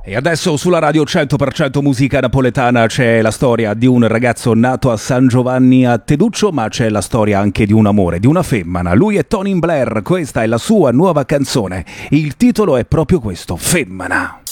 E adesso sulla radio 100% musica napoletana c'è la storia di un ragazzo nato a San Giovanni a Teduccio, ma c'è la storia anche di un amore, di una femmina. Lui è Tony Blair, questa è la sua nuova canzone. Il titolo è proprio questo, Femmina.